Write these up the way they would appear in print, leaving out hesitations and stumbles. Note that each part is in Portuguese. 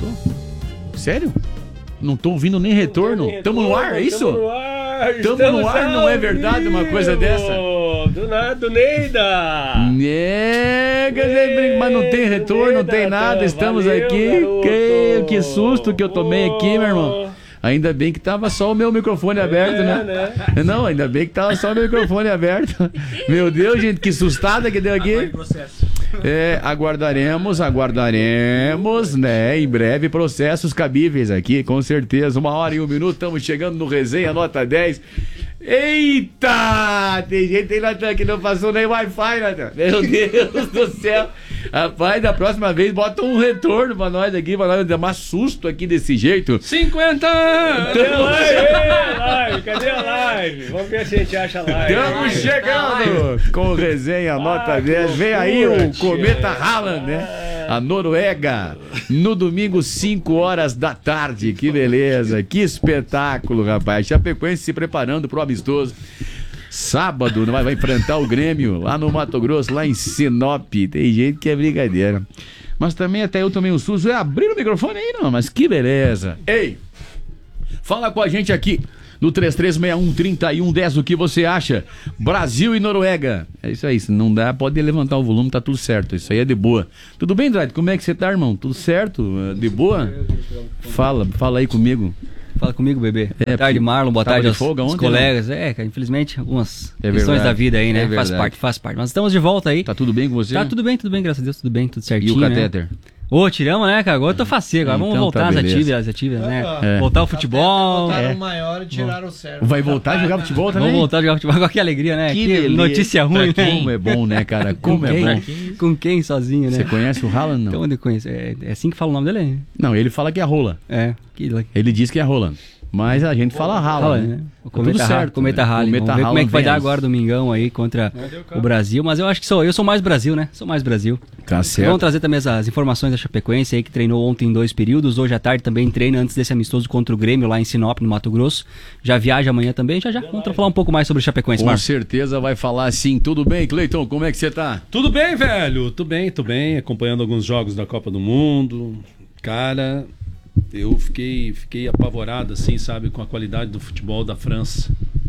tô. Sério? Não tô ouvindo nem retorno. Tamo no ar, é isso? Tamo no ar, não é verdade uma coisa dessa? Do nada, do Neida! Mas não tem retorno, não tem nada, estamos aqui. Que susto que eu tomei aqui, meu irmão. Ainda bem que tava só o meu microfone aberto, né? Não, ainda bem que tava só o meu microfone aberto. Meu Deus, gente, que sustada que deu aqui. Aguardaremos, né? Em breve, processos cabíveis aqui, com certeza. 1h01, estamos chegando no Resenha Nota 10. Eita! Tem gente aí, Natan, que não passou nem Wi-Fi, Natan. Meu Deus do céu. Rapaz, da próxima vez bota um retorno pra nós aqui, pra nós dar mais susto aqui desse jeito. 50! Cadê a live? Cadê a live? Vamos ver se a gente acha a live. Estamos chegando com o Resenha Nota 10. Vem aí o Cometa Haaland, né? A Noruega, no domingo, 5 horas da tarde. Que beleza, que espetáculo, rapaz. Chapecoense se preparando pro amistoso. Sábado vai enfrentar o Grêmio lá no Mato Grosso, lá em Sinop. Tem gente que é brincadeira. Mas também até eu tomei um susto. Abrir o microfone aí, não, mas que beleza. Ei, fala com a gente aqui no 3361-3110 o que você acha. Brasil e Noruega. É isso aí, se não dá, pode levantar o volume, tá tudo certo. Isso aí é de boa. Tudo bem, Dredd? Como é que você tá, irmão? Tudo certo? De boa? Fala aí comigo. Fala comigo, bebê. Boa tarde, Marlon. Boa tarde aos colegas. Não? Cara, infelizmente, algumas questões da vida aí, né? Faz parte. Mas estamos de volta aí. Tá tudo bem com você? Tá tudo bem, graças a Deus, tudo bem, tudo certinho. E o catéter? Né? Tiramos, né, cara? Agora eu tô faceiro. Agora vamos voltar às atividades, né? Voltar ao futebol. Botaram o maior e tiraram o cérebro. Vai voltar a jogar futebol também? Vamos voltar a jogar futebol. Agora que alegria, né? Que notícia ruim, né? Como é bom, né, cara? Como é bom. Com quem sozinho, né? Você conhece o Haaland, não? Então, onde eu conheço? É assim que fala o nome dele? Não, ele fala que é rola. Ele diz que é Haaland. Mas a gente fala Haaland, né? O Cometa Haaland. Vamos ver como é que vai dar agora domingão aí contra o Brasil. Mas eu acho que eu sou mais Brasil, né? Sou mais Brasil. Tá certo. Vamos trazer também as informações da Chapecoense aí, que treinou ontem em 2 períodos. Hoje à tarde também treina antes desse amistoso contra o Grêmio lá em Sinop, no Mato Grosso. Já viaja amanhã também. Já. Vamos falar um pouco mais sobre o Chapecoense, Com certeza vai falar sim. Tudo bem, Cleiton? Como é que você tá? Tudo bem, velho. Tô bem. Acompanhando alguns jogos da Copa do Mundo. Cara... Eu fiquei apavorado, assim, sabe, com a qualidade do futebol da França.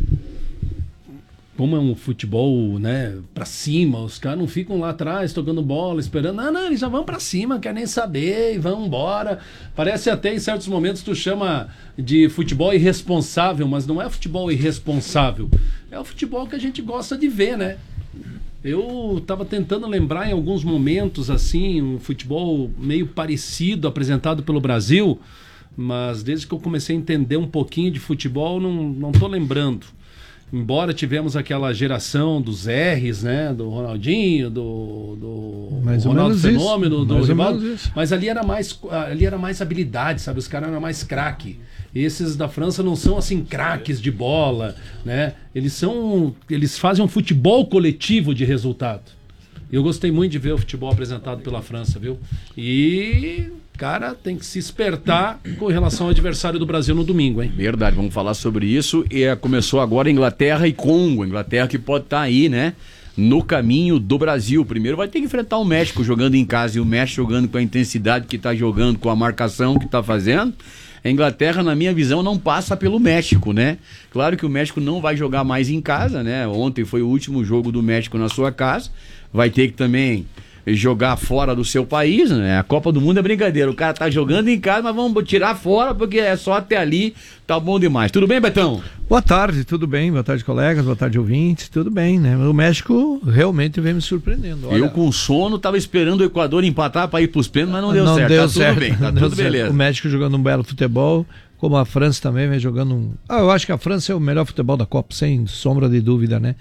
Como é um futebol, né, pra cima, os caras não ficam lá atrás tocando bola, esperando. Não, eles já vão pra cima, não quer nem saber, e vão embora. Parece até em certos momentos tu chama de futebol irresponsável, mas não é futebol irresponsável. É o futebol que a gente gosta de ver, né? Eu estava tentando lembrar em alguns momentos, assim, um futebol meio parecido apresentado pelo Brasil, mas desde que eu comecei a entender um pouquinho de futebol, não estou lembrando. Embora tivemos aquela geração dos R's, né, do Ronaldinho, do Ronaldo Fenômeno, do Rivaldo, mas ali era mais habilidade, sabe? Os caras eram mais craque. Esses da França não são assim craques de bola, né? Eles fazem um futebol coletivo de resultado. Eu gostei muito de ver o futebol apresentado pela França, viu? E, cara, tem que se espertar com relação ao adversário do Brasil no domingo, hein? Verdade, vamos falar sobre isso. Começou agora Inglaterra e Congo. Inglaterra que pode estar aí, né? No caminho do Brasil. Primeiro vai ter que enfrentar o México jogando em casa, e o México jogando com a intensidade que está jogando, com a marcação que está fazendo. A Inglaterra, na minha visão, não passa pelo México, né? Claro que o México não vai jogar mais em casa, né? Ontem foi o último jogo do México na sua casa. Vai ter que também jogar fora do seu país, né? A Copa do Mundo é brincadeira. O cara tá jogando em casa, mas vamos tirar fora porque é só até ali, tá bom demais. Tudo bem, Betão? Boa tarde, tudo bem? Boa tarde, colegas, boa tarde, ouvintes, tudo bem, né? O México realmente vem me surpreendendo. Olha... Eu com sono tava esperando o Equador empatar para ir pros pênaltis, mas não deu certo. Deu tá certo. Tudo bem, tá tudo beleza. O México jogando um belo futebol, como a França também vem jogando um... eu acho que a França é o melhor futebol da Copa, sem sombra de dúvida, né?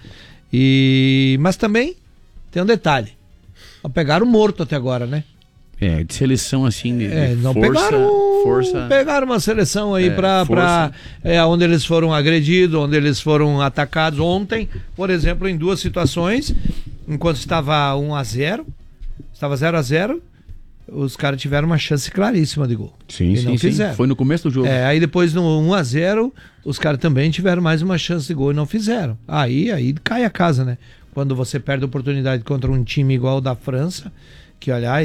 Mas também tem um detalhe. Pegaram morto até agora, né? De seleção assim, de não força. Pegaram uma seleção aí onde eles foram agredidos, onde eles foram atacados. Ontem, por exemplo, em 2 situações, enquanto estava 1-0, estava 0-0, os caras tiveram uma chance claríssima de gol. Sim. Foi no começo do jogo. Aí depois no 1-0, os caras também tiveram mais uma chance de gol e não fizeram. Aí cai a casa, né? Quando você perde a oportunidade contra um time igual o da França, que aliás,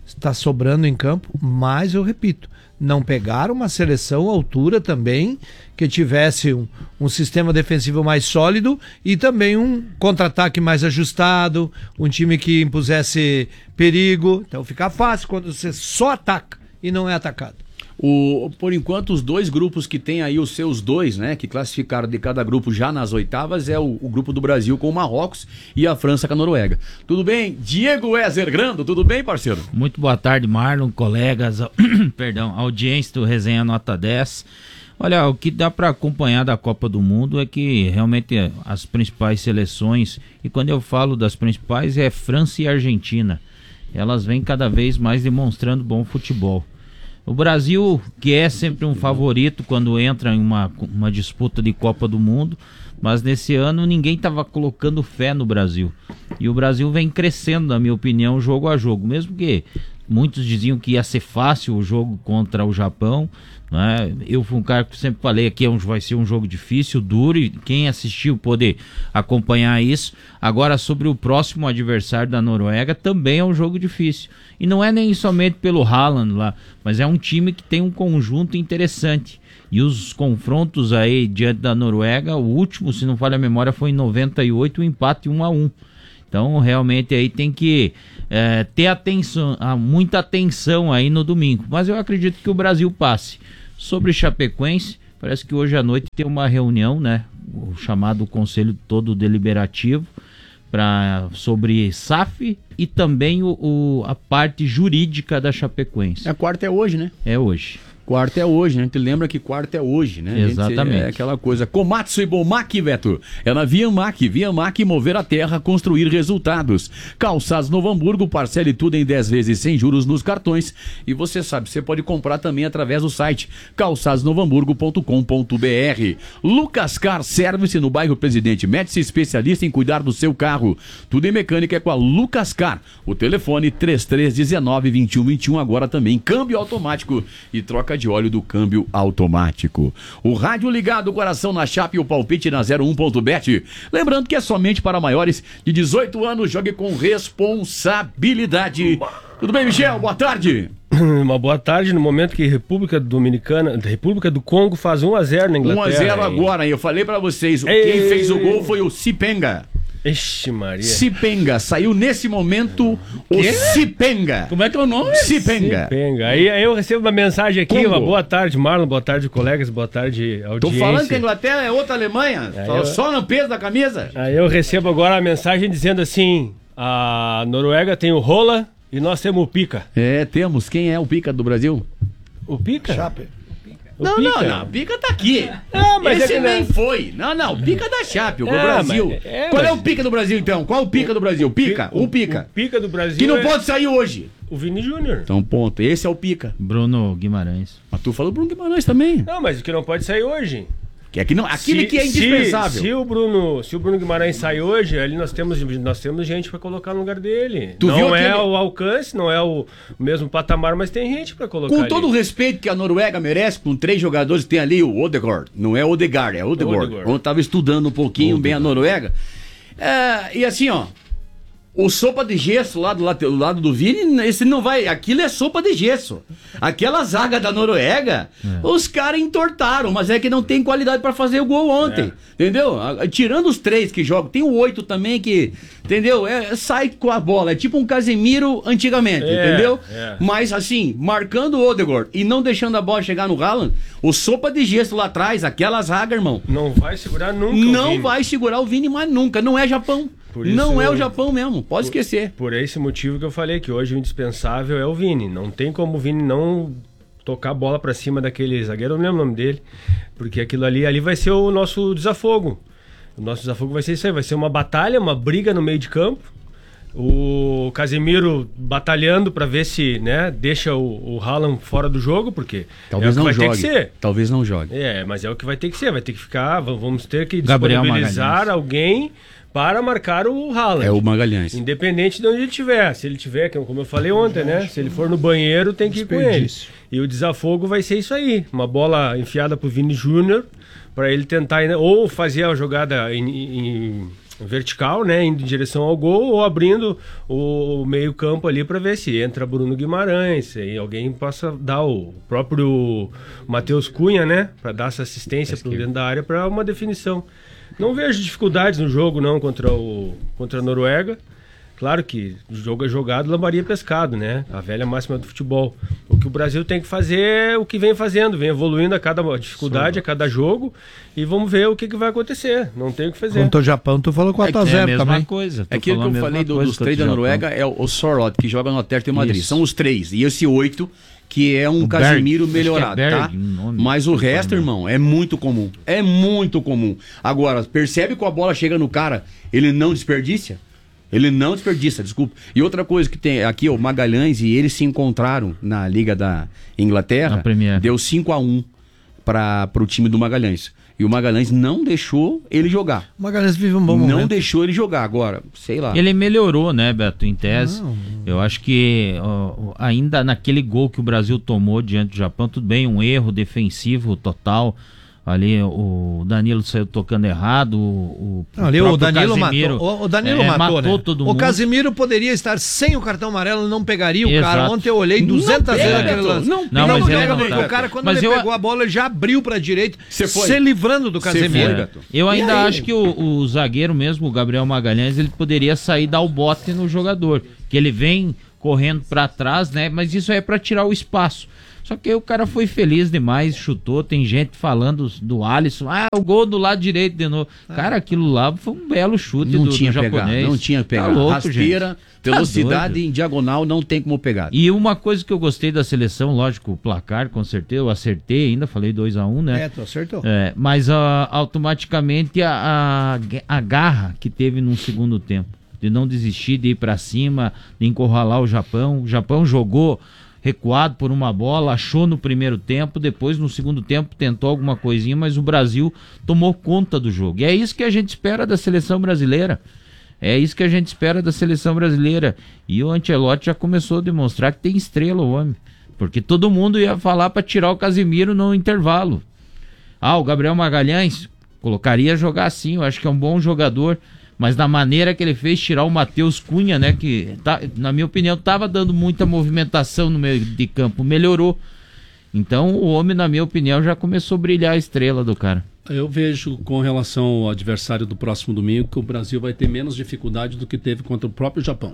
está sobrando em campo, mas eu repito, não pegaram uma seleção à altura também, que tivesse um sistema defensivo mais sólido e também um contra-ataque mais ajustado, um time que impusesse perigo. Então fica fácil quando você só ataca e não é atacado. Por enquanto, os dois grupos que tem aí, os seus dois, né, que classificaram de cada grupo já nas oitavas, é o grupo do Brasil com o Marrocos e a França com a Noruega. Tudo bem? Diego Wezer Grando, tudo bem, parceiro? Muito boa tarde, Marlon, colegas, perdão, audiência do Resenha Nota 10. Olha, o que dá para acompanhar da Copa do Mundo é que realmente as principais seleções, e quando eu falo das principais é França e Argentina, elas vêm cada vez mais demonstrando bom futebol. O Brasil, que é sempre um favorito quando entra em uma disputa de Copa do Mundo, mas nesse ano ninguém estava colocando fé no Brasil. E o Brasil vem crescendo, na minha opinião, jogo a jogo. Mesmo que muitos diziam que ia ser fácil o jogo contra o Japão, né? Eu fui um cara que sempre falei aqui vai ser um jogo difícil, duro, e quem assistiu poder acompanhar isso. Agora, sobre o próximo adversário da Noruega, também é um jogo difícil. E não é nem somente pelo Haaland lá, mas é um time que tem um conjunto interessante. E os confrontos aí diante da Noruega, o último, se não falha a memória, foi em 98, o empate 1-1. Então, realmente, aí tem que ter atenção, muita atenção aí no domingo. Mas eu acredito que o Brasil passe. Sobre Chapecoense, parece que hoje à noite tem uma reunião, né? O chamado Conselho Todo Deliberativo, sobre SAF e também a parte jurídica da Chapecoense. A quarta é hoje, né? É hoje. Quarta é hoje, né? A gente lembra que quarta é hoje, né? Exatamente. É aquela coisa. Komatsu e Bomac, Veto. É na Viamac. Viamac, mover a terra, construir resultados. Calçados Novo Hamburgo, parcele tudo em 10 vezes sem juros nos cartões. E você sabe, você pode comprar também através do site calçadosnovohamburgo.com.br. Lucas Car Service no bairro Presidente Médici, especialista em cuidar do seu carro. Tudo em mecânica é com a Lucas Car. O telefone 3319-2121, agora também câmbio automático e troca de óleo do câmbio automático. O rádio ligado, o coração na chapa e o palpite na 01.bet. Lembrando que é somente para maiores de 18 anos, jogue com responsabilidade. Tudo bem, Michel? Boa tarde. Uma boa tarde no momento que República do Congo faz 1-0 na Inglaterra. 1-0 agora, hein? Eu falei pra vocês, quem fez o gol foi o Cipenga. Ixi, Maria. Cipenga, saiu nesse momento o Cipenga. Como é que é o nome? Cipenga. Aí eu recebo uma mensagem aqui, Congo. uma boa tarde, Marlon, boa tarde, colegas, boa tarde, audiência. Tô falando que a Inglaterra é outra Alemanha, só no peso da camisa. Aí eu recebo agora a mensagem dizendo assim, a Noruega tem o Rola e nós temos o Pica. Temos. Quem é o Pica do Brasil? O Pica? Chape. Não, o Pica tá aqui. Mas esse é que nem foi. Não, o Pica da Chape, o Brasil. Qual é o Pica do Brasil, então? Qual o Pica do Brasil? Pica? O Pica. O Pica do Brasil Que não pode sair hoje. o Vini Júnior. Então, ponto. Esse é o Pica. Bruno Guimarães. Mas tu falou Bruno Guimarães também. Não, mas o que não pode sair hoje. Que é que não, aquele que é indispensável. Se o Bruno Guimarães sai hoje, ali nós temos gente pra colocar no lugar dele. Tu viu não é aquele... o alcance, não é o mesmo patamar, mas tem gente pra colocar. Com ali. todo o respeito que a Noruega merece, com 3 jogadores, tem ali o Odegaard. Não é Odegaard, é Odegaard. Ontem eu tava estudando um pouquinho bem a Noruega. E assim, ó. O sopa de gesso lá do lado do Vini, esse não vai. Aquilo é sopa de gesso. Aquela zaga da Noruega, os caras entortaram, mas é que não tem qualidade pra fazer o gol ontem. Entendeu? Tirando os 3 que jogam, tem o 8 também que. Entendeu? Sai com a bola. É tipo um Casemiro antigamente, entendeu? Mas assim, marcando o Odegaard e não deixando a bola chegar no Haaland, o sopa de gesso lá atrás, aquela zaga, irmão. Não vai segurar nunca. Não vai segurar o Vini mais nunca. Não é Japão. Não é o Japão mesmo, pode esquecer. Por esse motivo que eu falei que hoje o indispensável é o Vini. Não tem como o Vini não tocar a bola pra cima daquele zagueiro, eu não lembro o nome dele, porque aquilo ali vai ser o nosso desafogo. O nosso desafogo vai ser isso aí, vai ser uma batalha, uma briga no meio de campo. O Casemiro batalhando pra ver se, né, deixa o Haaland fora do jogo, porque talvez é o que não vai jogue. ter que ser. Talvez não jogue. Mas é o que vai ter que ser, vai ter que ficar, vamos ter que Gabriel disponibilizar Magalhães. alguém para marcar o Haaland. É o Magalhães. Independente de onde ele estiver. Se ele tiver, como eu falei ontem, né? Se ele for no banheiro, tem que ir com ele. E o desafogo vai ser isso aí. Uma bola enfiada pro Vini Júnior, para ele tentar ou fazer a jogada vertical, né, indo em direção ao gol, ou abrindo o meio campo ali para ver se entra Bruno Guimarães, se alguém possa dar o próprio Matheus Cunha, né, para dar essa assistência para dentro da área para uma definição. Não vejo dificuldades no jogo não contra a Noruega. Claro que jogo é jogado, lambaria pescado, né? A velha máxima do futebol. O que o Brasil tem que fazer é o que vem fazendo, vem evoluindo a cada dificuldade, a cada jogo, e vamos ver o que vai acontecer. Não tem o que fazer. Contra o Japão, tu falou 4x0 também. Coisa. É aquilo que eu falei dos 3 da Noruega é o Sorloth, que joga no Atlético de Madrid. Isso. São os 3. E esse 8, que é um Casemiro melhorado, tá? Mas o resto, irmão, é muito comum. É muito comum. Agora, percebe que a bola chega no cara, ele não desperdiça? Ele não desperdiça, desculpa. E outra coisa que tem aqui, o Magalhães e eles se encontraram na Liga da Inglaterra. Deu 5-1 para o time do Magalhães. E o Magalhães não deixou ele jogar. O Magalhães vive um bom momento. Não deixou ele jogar. Agora, sei lá. Ele melhorou, né, Beto, em tese. Eu acho que ainda naquele gol que o Brasil tomou diante do Japão, tudo bem, um erro defensivo total. Ali o Danilo saiu tocando errado, o Danilo Casemiro, matou. O Danilo matou, né? Todo mundo. O Casemiro poderia estar sem o cartão amarelo e não pegaria o cara. Ontem eu olhei 200 vezes aquele lance. Não pega, porque o cara, quando ele pegou a bola, ele já abriu pra direita, se livrando do Casemiro. Eu ainda acho que o zagueiro mesmo, o Gabriel Magalhães, ele poderia sair e dar o bote no jogador, que ele vem correndo pra trás, né? Mas isso é pra tirar o espaço. Só que aí o cara foi feliz demais, chutou, tem gente falando do Alisson, o gol do lado direito de novo. Cara, aquilo lá foi um belo chute do japonês. Não tinha pegado. Tá louco, rasteira, velocidade em diagonal, não tem como pegar. E uma coisa que eu gostei da seleção, lógico, o placar, com certeza, eu acertei ainda, falei 2-1, né? Tu acertou. Mas automaticamente a garra que teve no segundo tempo, de não desistir, de ir pra cima, de encurralar o Japão. O Japão jogou recuado por uma bola, achou no primeiro tempo, depois no segundo tempo tentou alguma coisinha, mas o Brasil tomou conta do jogo. E é isso que a gente espera da seleção brasileira. E o Ancelotti já começou a demonstrar que tem estrela o homem. Porque todo mundo ia falar para tirar o Casemiro no intervalo. O Gabriel Magalhães colocaria jogar assim, eu acho que é um bom jogador. Mas da maneira que ele fez, tirar o Matheus Cunha, né? Que, na minha opinião, estava dando muita movimentação no meio de campo. Melhorou. Então, o homem, na minha opinião, já começou a brilhar a estrela do cara. Eu vejo, com relação ao adversário do próximo domingo, que o Brasil vai ter menos dificuldade do que teve contra o próprio Japão.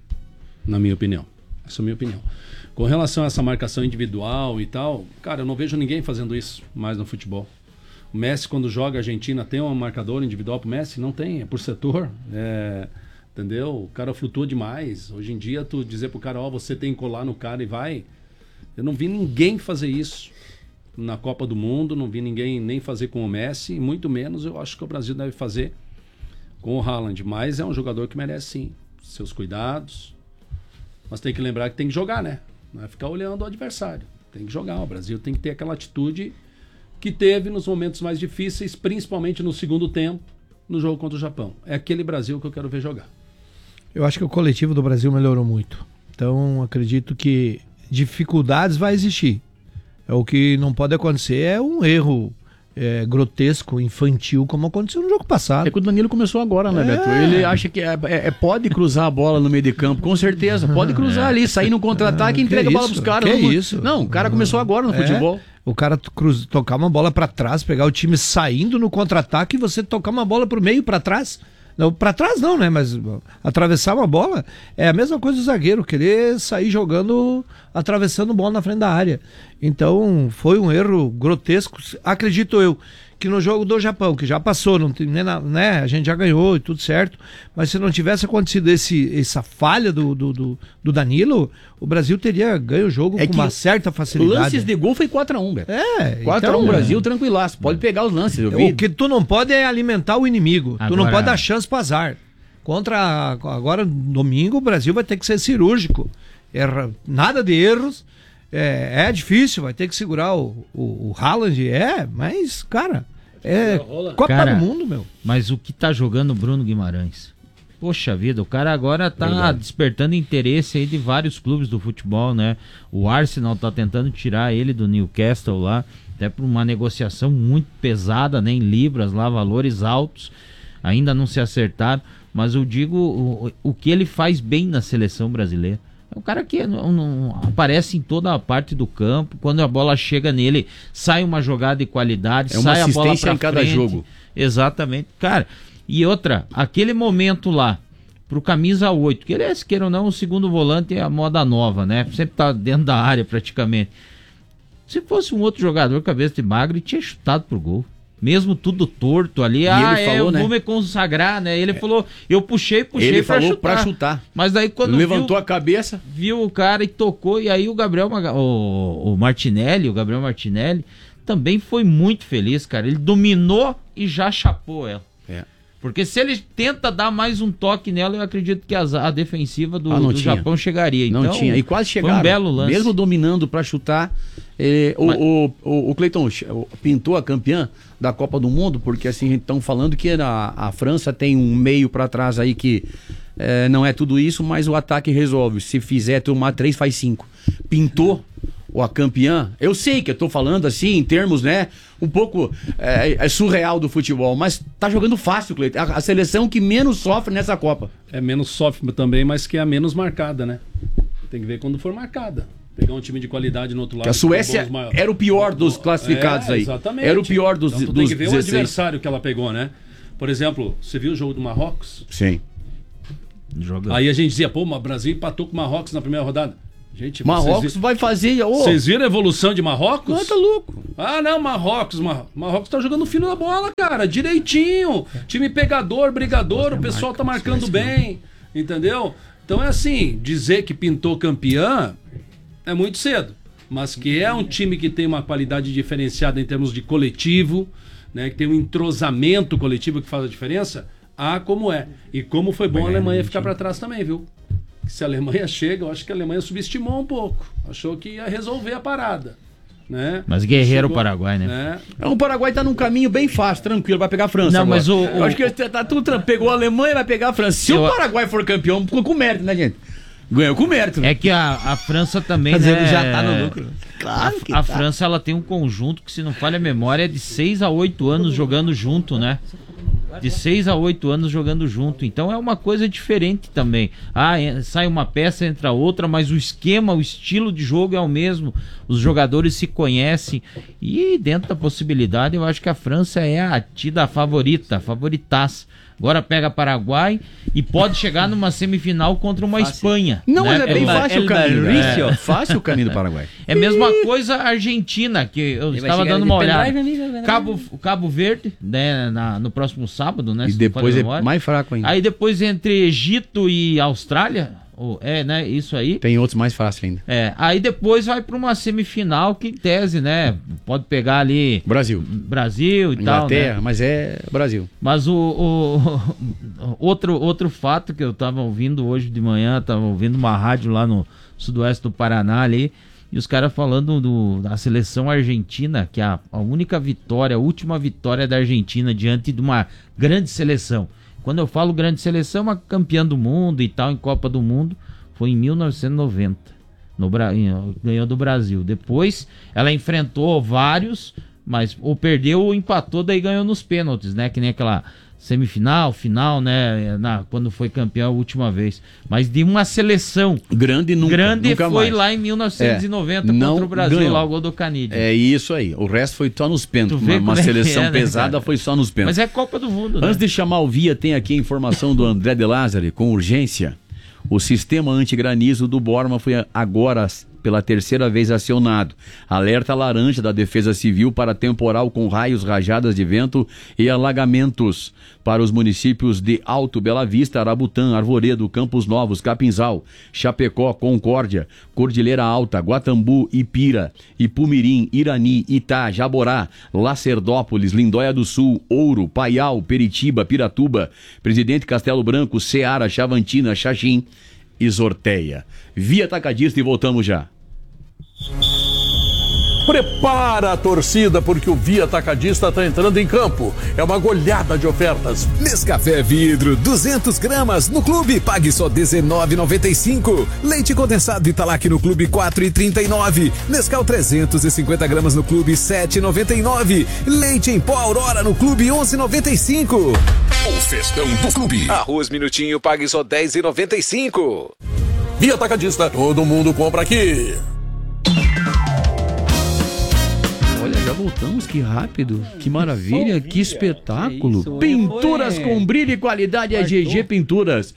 Na minha opinião. Essa é a minha opinião. Com relação a essa marcação individual e tal, cara, eu não vejo ninguém fazendo isso mais no futebol. O Messi, quando joga a Argentina, tem um marcador individual pro Messi? Não tem, é por setor. Entendeu? O cara flutua demais. Hoje em dia, tu dizer pro cara, você tem que colar no cara e vai. Eu não vi ninguém fazer isso na Copa do Mundo, não vi ninguém nem fazer com o Messi, e muito menos eu acho que o Brasil deve fazer com o Haaland. Mas é um jogador que merece, sim, seus cuidados. Mas tem que lembrar que tem que jogar, né? Não é ficar olhando o adversário. Tem que jogar. O Brasil tem que ter aquela atitude que teve nos momentos mais difíceis, principalmente no segundo tempo, no jogo contra o Japão. É aquele Brasil que eu quero ver jogar. Eu acho que o coletivo do Brasil melhorou muito. Então, acredito que dificuldades vai existir. O que não pode acontecer é um erro grotesco, infantil, como aconteceu no jogo passado. É que o Danilo começou agora, né, Beto? Ele acha que pode cruzar a bola no meio de campo, com certeza. Pode cruzar ali, sair no contra-ataque e entrega a bola pros caras. Não, o cara começou agora no futebol. O cara tocar uma bola pra trás, pegar o time saindo no contra-ataque e você tocar uma bola pro meio, pra trás. Não, pra trás não, né? Mas atravessar uma bola é a mesma coisa do zagueiro, querer sair jogando, atravessando bola na frente da área. Então, foi um erro grotesco, acredito eu, que no jogo do Japão, que já passou, não tem, né? A gente já ganhou e tudo certo, mas se não tivesse acontecido essa falha do Danilo, o Brasil teria ganho o jogo com uma certa facilidade. Lances de gol foi 4-1, Beto. 4-1 então, Brasil, tranquilaço. Pode pegar os lances. O que tu não pode é alimentar o inimigo. Tu não pode dar chance para azar. Agora, domingo, o Brasil vai ter que ser cirúrgico. Nada de erros. É difícil, vai ter que segurar o Haaland. Mas, cara, Copa do Mundo, meu. Mas o que tá jogando o Bruno Guimarães? Poxa vida, o cara agora tá despertando interesse aí de vários clubes do futebol, né? O Arsenal tá tentando tirar ele do Newcastle lá, até por uma negociação muito pesada, né? Em libras lá, valores altos. ainda não se acertaram, mas eu digo o que ele faz bem na seleção brasileira. É um cara que não aparece em toda a parte do campo. Quando a bola chega nele, sai uma jogada de qualidade, sai a bola pra em cada frente. jogo. Exatamente. Cara, e outra, aquele momento lá, pro camisa 8, que ele é, se queira ou não, o segundo volante é a moda nova, né? Sempre tá dentro da área praticamente. Se fosse um outro jogador, cabeça de magro, ele tinha chutado pro gol. Mesmo tudo torto ali, ele falou, eu vou me consagrar, né? Ele falou, eu puxei ele pra falou chutar. pra chutar. Mas daí quando levantou a cabeça, viu o cara e tocou, e aí o Gabriel, o Martinelli, o Gabriel Martinelli, também foi muito feliz, cara. Ele dominou e já chapou ela. Porque se ele tenta dar mais um toque nela, eu acredito que a defensiva do Japão chegaria. Então, não tinha. E quase chegaram. Foi um belo lance. Mesmo dominando para chutar, o Cleiton pintou a campeã da Copa do Mundo, porque assim, estão falando que a França tem um meio para trás aí que não é tudo isso, mas o ataque resolve. Se fizer tomar 3, faz 5. Pintou a campeã. Eu sei que eu tô falando assim, em termos, né, um pouco surreal do futebol, mas tá jogando fácil, Cleiton. A seleção que menos sofre nessa Copa. Menos sofre também, mas que é a menos marcada, né? Tem que ver quando for marcada. Pegar um time de qualidade no outro lado. A Suécia era o pior dos classificados aí. Exatamente. Era o pior dos, então, tem que ver 16. O adversário que ela pegou, né? Por exemplo, você viu o jogo do Marrocos? Sim. Aí a gente dizia, pô, o Brasil empatou com o Marrocos na primeira rodada. Gente, Marrocos vai fazer... Vocês viram a evolução de Marrocos? Não, tá louco. Não, Marrocos tá jogando o fino da bola, cara, direitinho. Time pegador, brigador, o pessoal tá marcando bem, entendeu? Então é assim, dizer que pintou campeã é muito cedo. Mas que é um time que tem uma qualidade diferenciada em termos de coletivo, né, que tem um entrosamento coletivo que faz a diferença, como é. E como foi bom a Alemanha ficar para trás também, viu? Se a Alemanha chega, eu acho que a Alemanha subestimou um pouco. Achou que ia resolver a parada. Né? Mas guerreiro o Paraguai, né? O Paraguai tá num caminho bem fácil, tranquilo, vai pegar a França. Não, agora. mas eu acho que tá tudo pegou a Alemanha e vai pegar a França. Se o Paraguai for campeão, com mérito, né, gente? Ganhou com mérito. É que a França também, mas né? Ele já tá no lucro. Claro que a França, ela tem um conjunto que, se não falha a memória, é de 6 a 8 anos jogando junto, né? De 6 a 8 anos jogando junto. Então é uma coisa diferente também. Sai uma peça, entra outra, mas o esquema, o estilo de jogo é o mesmo. Os jogadores se conhecem. E dentro da possibilidade, eu acho que a França é a tida favoritaça. Agora pega Paraguai e pode chegar numa semifinal contra uma Espanha. Não, né? mas é bem fácil o caminho. Fácil o caminho do Paraguai. É a mesma coisa a Argentina, que eu estava dando uma olhada. Cabo Verde, né, no próximo sábado, né? E depois é mais fraco ainda. Aí depois entre Egito e Austrália, né? Isso aí. Tem outros mais fáceis ainda. Aí depois vai para uma semifinal que, em tese, né? Pode pegar ali Brasil e Inglaterra, tal, né? Mas é Brasil. Mas outro fato que eu tava ouvindo hoje de manhã, tava ouvindo uma rádio lá no sudoeste do Paraná ali, e os caras falando da seleção argentina, que a única vitória, a última vitória da Argentina diante de uma grande seleção. Quando eu falo grande seleção, uma campeã do mundo e tal, em Copa do Mundo, foi em 1990. Ganhou do Brasil. Depois, ela enfrentou vários, mas ou perdeu ou empatou, daí ganhou nos pênaltis, né? Que nem aquela semifinal, final, né? Quando foi campeão a última vez. Mas de uma seleção grande nunca foi mais. Lá em 1990 contra o Brasil, ganhou. lá o gol do Canidia. É isso aí. O resto foi só nos pênaltis. Uma seleção pesada, né, foi só nos pênaltis. Mas é Copa do Mundo, né? Antes de chamar o Via, tem aqui a informação do André de Lázari, com urgência. O sistema antigranizo do Borma foi agora pela terceira vez acionado. Alerta laranja da Defesa Civil para temporal com raios, rajadas de vento e alagamentos para os municípios de Alto Bela Vista, Arabutã, Arvoredo, Campos Novos, Capinzal, Chapecó, Concórdia, Cordilheira Alta, Guatambu, Ipira, Ipumirim, Irani, Itá, Jaborá, Lacerdópolis, Lindóia do Sul, Ouro, Paial, Peritiba, Piratuba, Presidente Castelo Branco, Ceará, Chavantina, Xaxim e Sorteia. Via Atacadista e voltamos já. Prepara a torcida porque o Via Atacadista está entrando em campo. É uma goleada de ofertas. Nescafé vidro, 200 gramas no clube, pague só R$19,95. Leite condensado Italac no clube, R$4,39. Nescau 350 gramas no clube, R$7,99. Leite em pó Aurora no clube, R$11,95. O festão do clube. Arroz Minutinho, pague só R$10,95. Via Atacadista, todo mundo compra aqui. Olha, já voltamos, que rápido, que maravilha, que espetáculo. Pinturas com brilho e qualidade é GG Pinturas.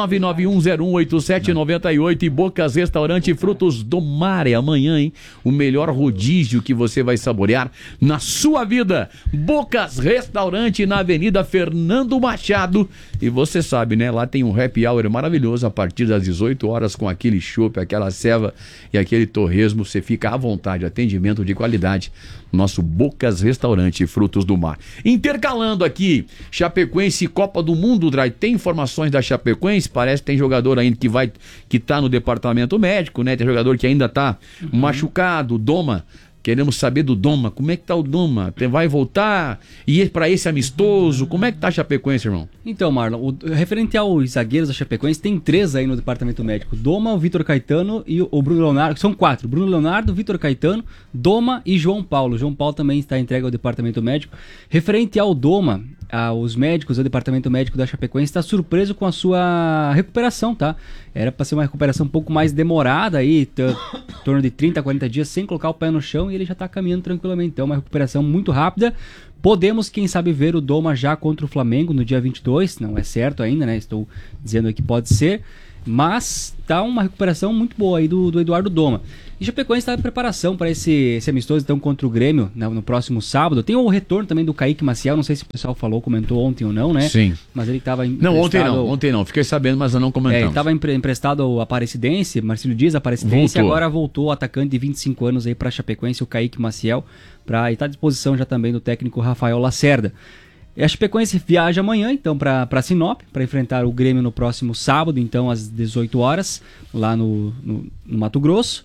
991018798 e Bocas Restaurante Frutos do Mar. É amanhã, hein? O melhor rodízio que você vai saborear na sua vida. Bocas Restaurante na Avenida Fernando Machado. E você sabe, né? Lá tem um happy hour maravilhoso a partir das 18 horas com aquele chopp, aquela ceva e aquele torresmo. Você fica à vontade, atendimento de qualidade. Nosso Bocas Restaurante Frutos do Mar. Intercalando aqui, Chapecoense e Copa do Mundo, Drai. Tem informações da Chapecoense? Parece que tem jogador ainda que tá no departamento médico, né? Tem jogador que ainda tá machucado, Doma. Queremos saber do Doma. Como é que tá o Doma? Vai voltar? E para esse amistoso? Como é que tá a Chapecoense, irmão? Então, Marlon, referente aos zagueiros da Chapecoense, tem 3 aí no departamento médico. Doma, o Vitor Caetano e o Bruno Leonardo. São 4. Bruno Leonardo, Vitor Caetano, Doma e João Paulo. João Paulo também está entregue ao departamento médico. Referente ao Doma, os médicos, o departamento médico da Chapecoense está surpreso com a sua recuperação, tá? Era para ser uma recuperação um pouco mais demorada aí, em torno de 30 a 40 dias sem colocar o pé no chão, e ele já está caminhando tranquilamente. Então, uma recuperação muito rápida. Podemos, quem sabe, ver o Doma já contra o Flamengo no dia 22, não é certo ainda, né? Estou dizendo que pode ser, mas tá uma recuperação muito boa aí do Eduardo Doma. E Chapecoense está em preparação para esse amistoso então contra o Grêmio no próximo sábado. Tem o retorno também do Kaique Maciel, não sei se o pessoal comentou ontem ou não, né? Sim. Mas ele estava emprestado... Não, ontem não, fiquei sabendo, mas eu não comentamos. Ele estava emprestado ao Aparecidense, Marcílio Dias, Aparecidense, e agora voltou o atacante de 25 anos aí para Chapecoense, o Kaique Maciel, e está à disposição já também do técnico Rafael Lacerda. E a Chapecoense viaja amanhã, então, para Sinop, para enfrentar o Grêmio no próximo sábado, então, às 18 horas, lá no Mato Grosso.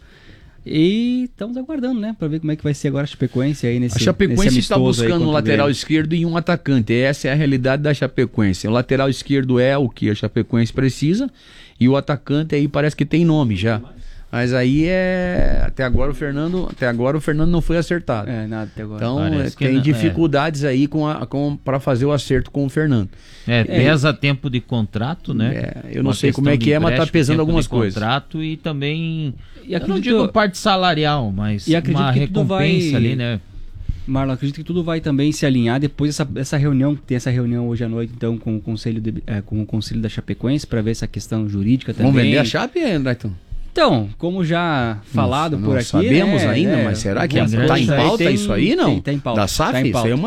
E estamos aguardando, né, para ver como é que vai ser agora a Chapecoense aí nesse amistoso. A Chapecoense está buscando um lateral esquerdo e um atacante. Essa é a realidade da Chapecoense. O lateral esquerdo é o que a Chapecoense precisa e o atacante aí parece que tem nome já. Mas aí até agora o Fernando não foi acertado. Nada até agora. Então tem dificuldades aí para fazer o acerto com o Fernando. Pesa tempo de contrato, né? Eu não sei como é que mas tá pesando algumas coisas. Contrato e também, eu não digo parte salarial, mas uma recompensa ali, né? Marlon, acredito que tudo vai também se alinhar depois dessa reunião, tem essa reunião hoje à noite, então, com o Conselho da Chapecoense, para ver essa questão jurídica também. Vamos vender a Chape, Anderton? Então, como já falado por aqui... Sabemos ainda, mas será que está em pauta isso aí, não? Tem pauta. Da SAF? Tá em pauta.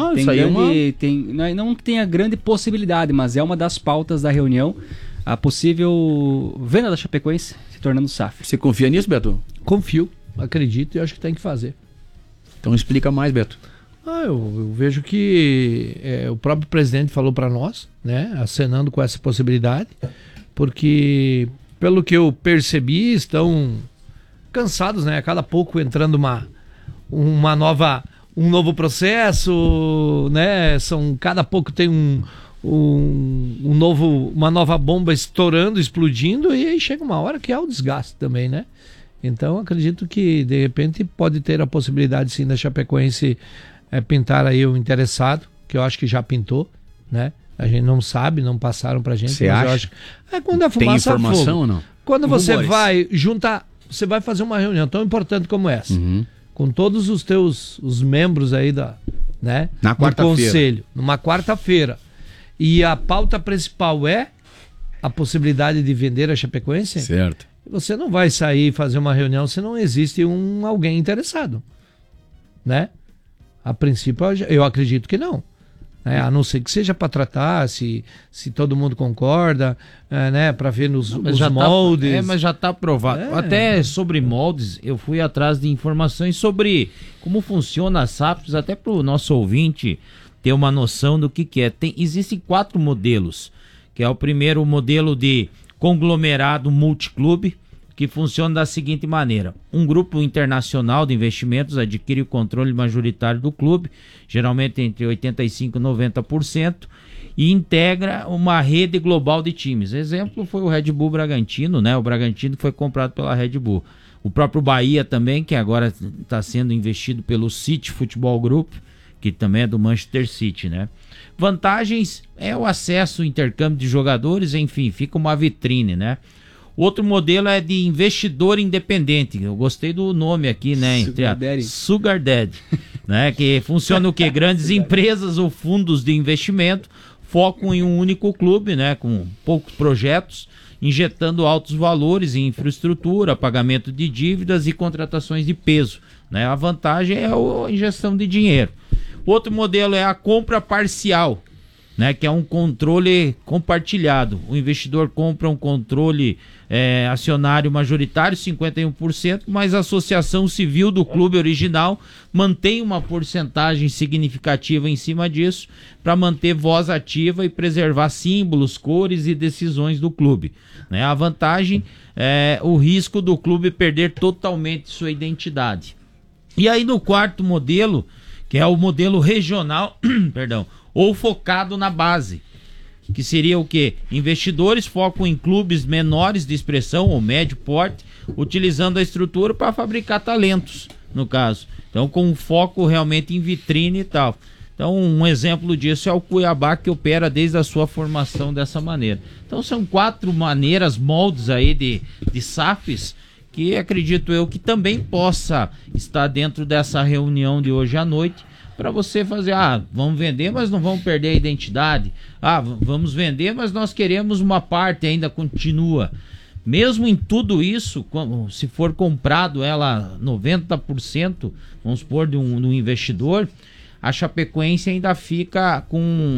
Não tem a grande possibilidade, mas é uma das pautas da reunião, a possível venda da Chapecoense se tornando SAF. Você confia nisso, Beto? Confio, acredito e acho que tem que fazer. Então explica mais, Beto. Eu vejo que o próprio presidente falou para nós, né, acenando com essa possibilidade, porque... Pelo que eu percebi, estão cansados, né? A cada pouco entrando um novo processo, né? Cada pouco tem uma nova bomba estourando, explodindo, e aí chega uma hora que há o desgaste também, né? Então acredito que de repente pode ter a possibilidade sim da Chapecoense pintar aí o interessado, que eu acho que já pintou, né? A gente não sabe, não passaram pra gente. Você acha? Quando a fumaça tem informação fogo. Ou não? Quando você vai juntar, você vai fazer uma reunião tão importante como essa, com todos os membros aí do conselho, numa quarta-feira, e a pauta principal é a possibilidade de vender a Chapecoense, certo? Você não vai sair e fazer uma reunião se não existe alguém interessado, né? A princípio, eu acredito que não. A não ser que seja para tratar, se todo mundo concorda, né, para ver nos moldes. Mas já está aprovado. Até sobre moldes, eu fui atrás de informações sobre como funciona as SAFs, até para o nosso ouvinte ter uma noção do que é. Existem 4 modelos, que é o primeiro modelo de conglomerado multiclube, que funciona da seguinte maneira: um grupo internacional de investimentos adquire o controle majoritário do clube, geralmente entre 85% e 90%, e integra uma rede global de times. Exemplo foi o Red Bull Bragantino, né? O Bragantino foi comprado pela Red Bull. O próprio Bahia também, que agora está sendo investido pelo City Futebol Group, que também é do Manchester City, né? Vantagens é o acesso, o intercâmbio de jogadores, enfim, fica uma vitrine, né? Outro modelo é de investidor independente. Eu gostei do nome aqui, né? Sugar Daddy, né? Que funciona o quê? Grandes empresas ou fundos de investimento focam em um único clube, né? Com poucos projetos, injetando altos valores em infraestrutura, pagamento de dívidas e contratações de peso, né? A vantagem é a injeção de dinheiro. Outro modelo é a compra parcial, né? Que é um controle compartilhado. O investidor compra um controle acionário majoritário, 51%, mas a associação civil do clube original mantém uma porcentagem significativa em cima disso para manter voz ativa e preservar símbolos, cores e decisões do clube, né? A vantagem é o risco do clube perder totalmente sua identidade. E aí no quarto modelo, que é o modelo regional, perdão, ou focado na base, que seria o quê? Investidores focam em clubes menores de expressão ou médio porte, utilizando a estrutura para fabricar talentos, no caso. Então, com foco realmente em vitrine e tal. Então, um exemplo disso é o Cuiabá, que opera desde a sua formação dessa maneira. Então, são 4 maneiras, moldes aí de SAFs, que acredito eu que também possa estar dentro dessa reunião de hoje à noite, para você fazer, vamos vender, mas não vamos perder a identidade. Vamos vender, mas nós queremos uma parte ainda continua. Mesmo em tudo isso, se for comprado ela 90%, vamos supor, de um investidor, a Chapecoense ainda fica com